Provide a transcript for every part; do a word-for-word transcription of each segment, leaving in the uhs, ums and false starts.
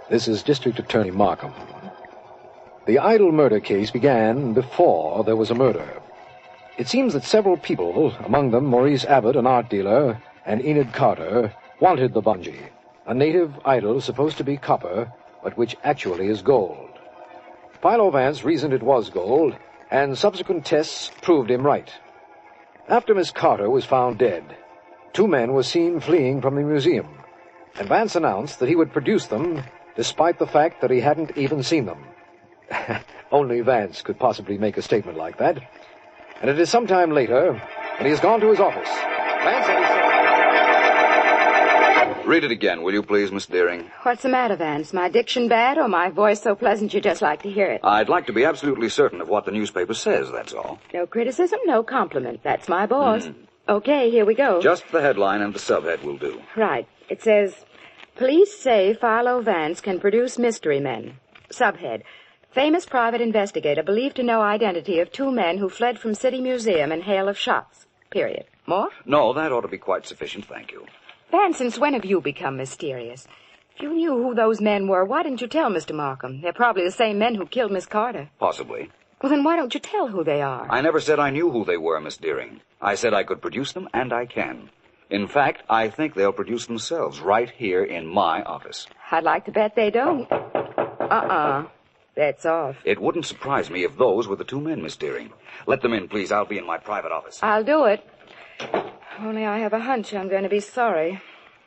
This is District Attorney Markham. The Idle murder case began before there was a murder. It seems that several people, among them Maurice Abbott, an art dealer, and Enid Carter, wanted the bungee, a native idol supposed to be copper, but which actually is gold. Philo Vance reasoned it was gold, and subsequent tests proved him right. After Miss Carter was found dead, two men were seen fleeing from the museum, and Vance announced that he would produce them despite the fact that he hadn't even seen them. Only Vance could possibly make a statement like that. And it is some time later, when he has gone to his office. Vance and his secretary... Read it again, will you please, Miss Deering? What's the matter, Vance? My diction bad or my voice so pleasant you just like to hear it? I'd like to be absolutely certain of what the newspaper says, that's all. No criticism, no compliment. That's my boss. Mm. Okay, here we go. Just the headline and the subhead will do. Right. It says, Police say Philo Vance can produce mystery men. Subhead, famous private investigator believed to know identity of two men who fled from City Museum in hail of shots. Period. More? No, that ought to be quite sufficient, thank you. Vance, since when have you become mysterious? If you knew who those men were, why didn't you tell Mister Markham? They're probably the same men who killed Miss Carter. Possibly. Well, then why don't you tell who they are? I never said I knew who they were, Miss Deering. I said I could produce them, and I can. In fact, I think they'll produce themselves right here in my office. I'd like to bet they don't. Uh-uh. Bet's off. It wouldn't surprise me if those were the two men, Miss Deering. Let them in, please. I'll be in my private office. I'll do it. Only I have a hunch I'm going to be sorry.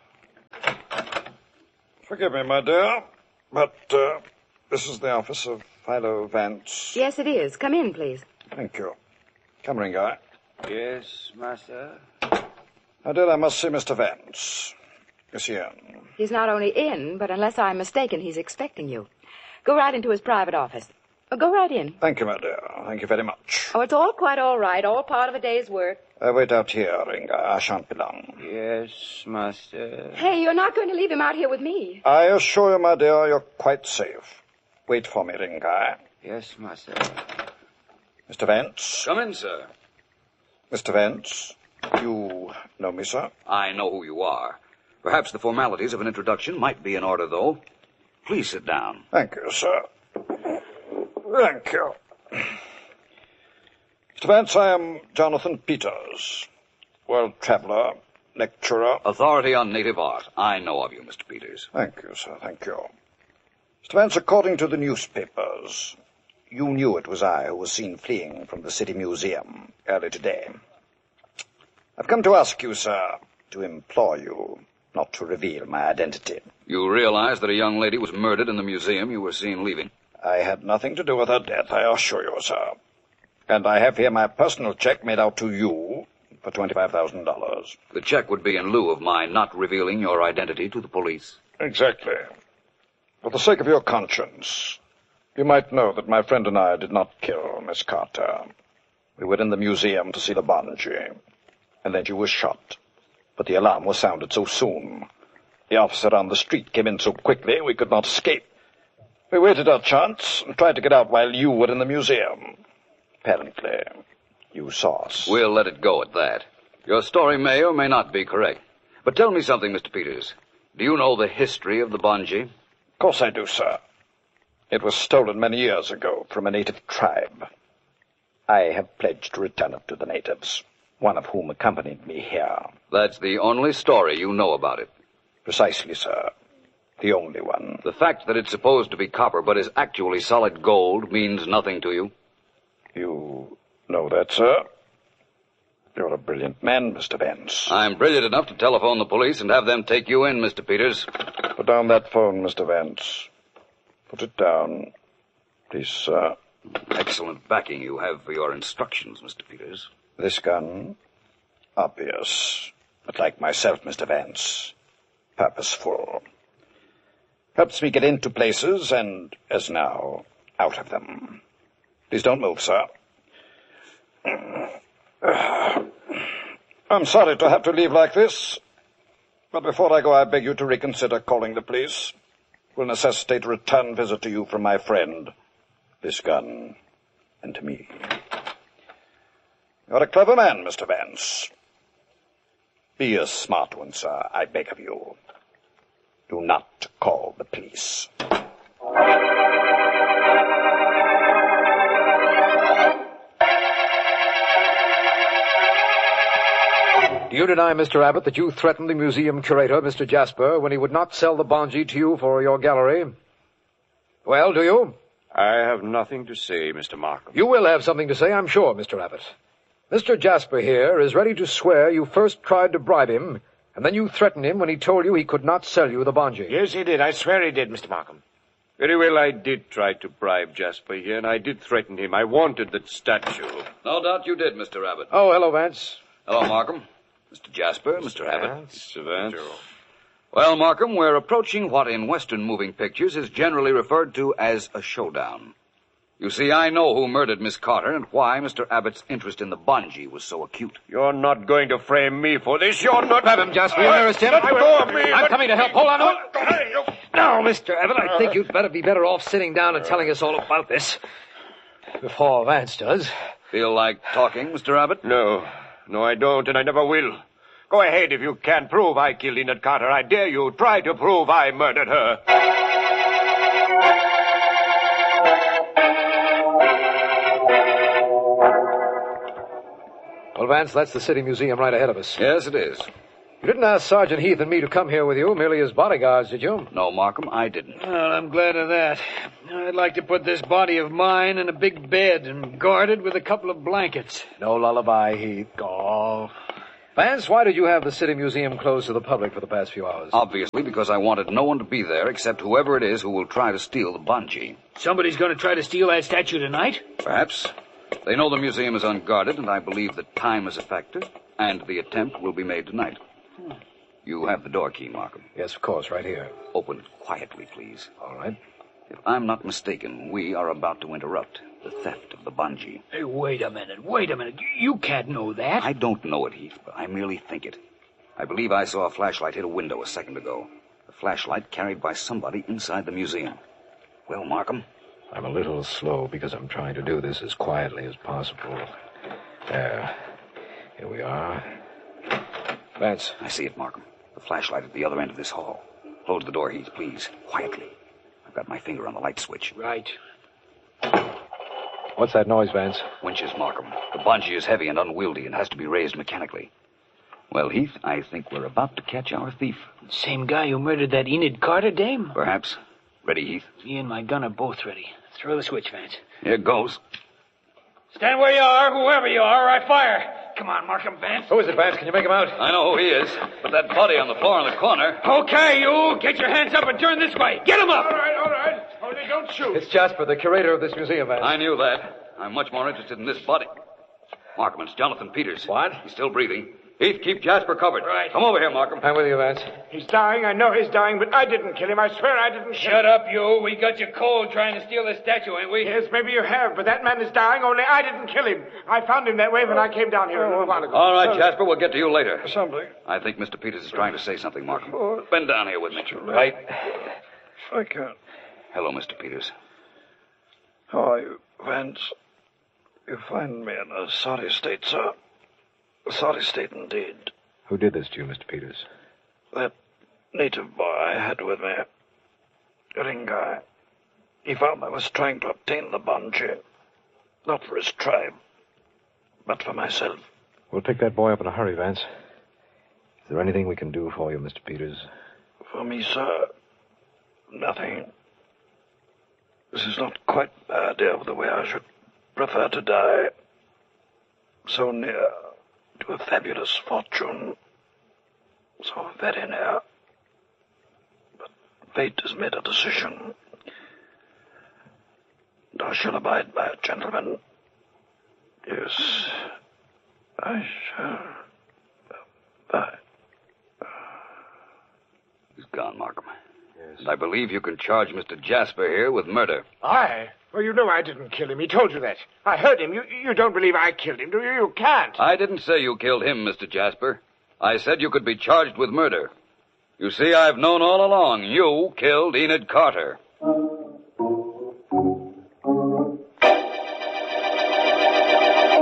Forgive me, my dear, but uh, this is the office of Philo Vance. Yes, it is. Come in, please. Thank you. Come, ring guy. Yes, master. My dear, I must see Mister Vance. Is he in? He's not only in, but unless I'm mistaken, he's expecting you. Go right into his private office. Oh, go right in. Thank you, my dear. Thank you very much. Oh, it's all quite all right. All part of a day's work. I wait out here, Ringa. I shan't be long. Yes, master. Hey, you're not going to leave him out here with me. I assure you, my dear, you're quite safe. Wait for me, Ringa. Yes, master. Mister Vance? Come in, sir. Mister Vance, you know me, sir? I know who you are. Perhaps the formalities of an introduction might be in order, though. Please sit down. Thank you, sir. Thank you. Mister Vance, I am Jonathan Peters, world traveler, lecturer. Authority on native art. I know of you, Mister Peters. Thank you, sir, thank you. Mister Vance, according to the newspapers, you knew it was I who was seen fleeing from the City Museum early today. I've come to ask you, sir, to implore you not to reveal my identity. You realize that a young lady was murdered in the museum you were seen leaving? I had nothing to do with her death, I assure you, sir. And I have here my personal check made out to you for twenty-five thousand dollars. The check would be in lieu of my not revealing your identity to the police. Exactly. For the sake of your conscience, you might know that my friend and I did not kill Miss Carter. We were in the museum to see the bungee, and then she was shot. But the alarm was sounded so soon. The officer on the street came in so quickly we could not escape. We waited our chance and tried to get out while you were in the museum. Apparently, you saw us. We'll let it go at that. Your story may or may not be correct. But tell me something, Mister Peters. Do you know the history of the bungee? Of course I do, sir. It was stolen many years ago from a native tribe. I have pledged to return it to the natives, one of whom accompanied me here. That's the only story you know about it? Precisely, sir. The only one. The fact that it's supposed to be copper but is actually solid gold means nothing to you? You know that, sir? You're a brilliant man, Mister Vance. I'm brilliant enough to telephone the police and have them take you in, Mister Peters. Put down that phone, Mister Vance. Put it down. Please, sir. Excellent backing you have for your instructions, Mister Peters. This gun? Obvious. But like myself, Mister Vance, purposeful. Helps me get into places and, as now, out of them. Please don't move, sir. I'm sorry to have to leave like this, but before I go, I beg you to reconsider calling the police. It will necessitate a return visit to you from my friend, this gun, and to me. You're a clever man, Mister Vance. Be a smart one, sir, I beg of you. Do not call the police. Do you deny, Mister Abbott, that you threatened the museum curator, Mister Jasper, when he would not sell the bungee to you for your gallery? Well, do you? I have nothing to say, Mister Markham. You will have something to say, I'm sure, Mister Abbott. Mister Jasper here is ready to swear you first tried to bribe him, and then you threatened him when he told you he could not sell you the bungee. Yes, he did. I swear he did, Mister Markham. Very well, I did try to bribe Jasper here, and I did threaten him. I wanted that statue. No doubt you did, Mister Abbott. Oh, hello, Vance. Hello, Markham. Mister Jasper, Mister Abbott. Mister Vance. Well, Markham, we're approaching what in Western moving pictures is generally referred to as a showdown. You see, I know who murdered Miss Carter and why Mister Abbott's interest in the bungee was so acute. You're not going to frame me for this. You're not... Grab him, Jasper. You'll arrest him. Let go of me. I'm Let- coming to help. Hold on to him. Oh, Now, Mister Abbott, I think you'd better be better off sitting down and telling us all about this before Vance does. Feel like talking, Mister Abbott? No. No, I don't, and I never will. Go ahead if you can prove I killed Enid Carter. I dare you. Try to prove I murdered her. Well, Vance, that's the City Museum right ahead of us. Yes, it is. You didn't ask Sergeant Heath and me to come here with you, merely as bodyguards, did you? No, Markham, I didn't. Well, I'm glad of that. I'd like to put this body of mine in a big bed and guard it with a couple of blankets. No lullaby, Heath. Oh. Vance, why did you have the City Museum closed to the public for the past few hours? Obviously, because I wanted no one to be there except whoever it is who will try to steal the bungee. Somebody's going to try to steal that statue tonight? Perhaps. They know the museum is unguarded, and I believe that time is a factor, and the attempt will be made tonight. Hmm. You have the door key, Markham. Yes, of course, right here. Open it quietly, please. All right. If I'm not mistaken, we are about to interrupt the theft of the bungee. Hey, wait a minute, wait a minute. You can't know that. I don't know it, Heath, but I merely think it. I believe I saw a flashlight hit a window a second ago. A flashlight carried by somebody inside the museum. Well, Markham? I'm a little slow because I'm trying to do this as quietly as possible. There. Here we are. Vance. I see it, Markham. The flashlight at the other end of this hall. Close the door, Heath, please. Quietly. I've got my finger on the light switch. Right. What's that noise, Vance? Winches, Markham. The bungee is heavy and unwieldy and has to be raised mechanically. Well, Heath, I think we're about to catch our thief. Same guy who murdered that Enid Carter dame? Perhaps. Ready, Heath? Me and my gun are both ready. Throw the switch, Vance. Here goes. Stand where you are, whoever you are, or I fire. Come on, Markham, Vance. Who is it, Vance? Can you make him out? I know who he is, but that body on the floor in the corner... Okay, you. Get your hands up and turn this way. Get him up. All right, all right. Only don't shoot. It's Jasper, the curator of this museum, Vance. I knew that. I'm much more interested in this body. Markham, it's Jonathan Peters. What? He's still breathing. Heath, keep Jasper covered. Right. Come over here, Markham. I'm with you, Vance. He's dying. I know he's dying, but I didn't kill him. I swear I didn't kill him. Shut up, you. We got you cold trying to steal the statue, ain't we? Yes, maybe you have, but that man is dying, only I didn't kill him. I found him that way when I came down here a little while ago. All right, Jasper, we'll get to you later. Something. I think Mister Peters is trying to say something, Markham. Bend down here with me. Right. I can't. Hello, Mister Peters. How are you, Vance? You find me in a sorry state, sir. A sorry state indeed. Who did this to you, Mister Peters? That native boy I had with me, Ringai, he found I was trying to obtain the bungee. Not for his tribe, but for myself. We'll pick that boy up in a hurry, Vance. Is there anything we can do for you, Mister Peters? For me, sir, nothing. This is not quite the idea of the way I should prefer to die. So near to a fabulous fortune. So very near. But fate has made a decision. And I shall abide by it, gentlemen. Yes, I shall abide. He's gone, Markham. Yes. And I believe you can charge Mister Jasper here with murder. I? Well, you know I didn't kill him. He told you that. I heard him. You, you don't believe I killed him, do you? You can't. I didn't say you killed him, Mister Jasper. I said you could be charged with murder. You see, I've known all along you killed Enid Carter. The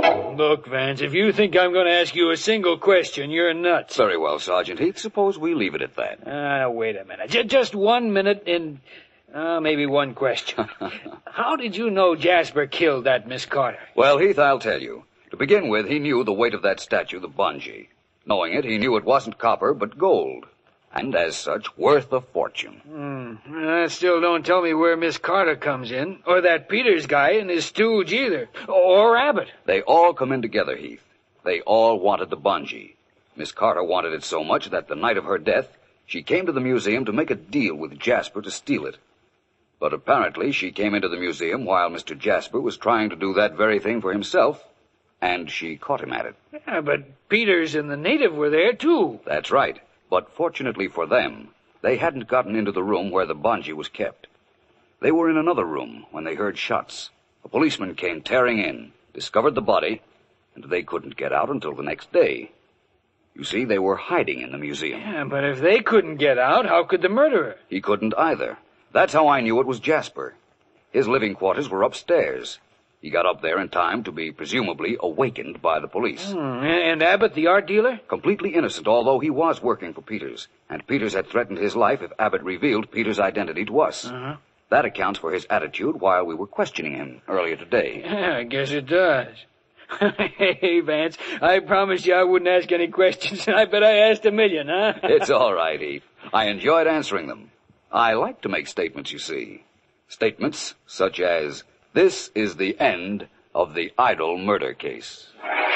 Look, Vance, if you think I'm going to ask you a single question, you're nuts. Very well, Sergeant Heath. Suppose we leave it at that. Ah, uh, wait a minute. J- just one minute and uh, maybe one question. How did you know Jasper killed that Miss Carter? Well, Heath, I'll tell you. To begin with, he knew the weight of that statue, the bungee. Knowing it, he knew it wasn't copper, but gold. And as such, worth a fortune. Hmm. That still don't tell me where Miss Carter comes in, or that Peters guy and his stooge either, or Abbott. They all come in together, Heath. They all wanted the bungee. Miss Carter wanted it so much that the night of her death, she came to the museum to make a deal with Jasper to steal it. But apparently she came into the museum while Mister Jasper was trying to do that very thing for himself, and she caught him at it. Yeah, but Peters and the native were there, too. That's right. But fortunately for them, they hadn't gotten into the room where the bungee was kept. They were in another room when they heard shots. A policeman came tearing in, discovered the body, and they couldn't get out until the next day. You see, they were hiding in the museum. Yeah, but if they couldn't get out, how could the murderer? He couldn't either. That's how I knew it was Jasper. His living quarters were upstairs. He got up there in time to be presumably awakened by the police. Hmm. And Abbott, the art dealer? Completely innocent, although he was working for Peters. And Peters had threatened his life if Abbott revealed Peters' identity to us. Uh-huh. That accounts for his attitude while we were questioning him earlier today. Yeah, I guess it does. Hey, Vance, I promised you I wouldn't ask any questions, and I bet I asked a million, huh? It's all right, Heath. I enjoyed answering them. I like to make statements, you see. Statements such as, "This is the end of the Idol murder case."